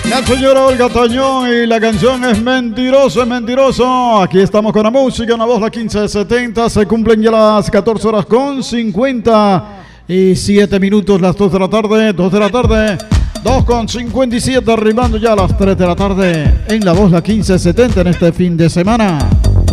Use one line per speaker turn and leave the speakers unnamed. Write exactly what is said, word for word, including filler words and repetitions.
La señora Olga Tañón y la canción es Mentiroso, es Mentiroso. Aquí estamos con la música, una voz la quince setenta. Se cumplen ya las catorce horas con cincuenta y siete minutos, las dos de la tarde, dos de la tarde, dos con cincuenta y siete, arribando ya a las tres de la tarde en la voz la quince setenta en este fin de semana.